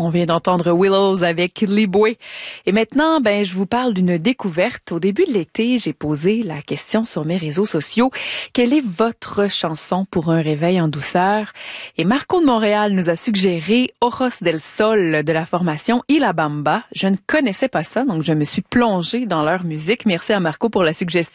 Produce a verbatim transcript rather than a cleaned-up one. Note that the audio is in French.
On vient d'entendre Willows avec Liboué. Et maintenant, ben, je vous parle d'une découverte. Au début de l'été, j'ai posé la question sur mes réseaux sociaux. Quelle est votre chanson pour un réveil en douceur? Et Marco de Montréal nous a suggéré Ojos del Sol de la formation Y La Bamba. Je ne connaissais pas ça, donc je me suis plongée dans leur musique. Merci à Marco pour la suggestion.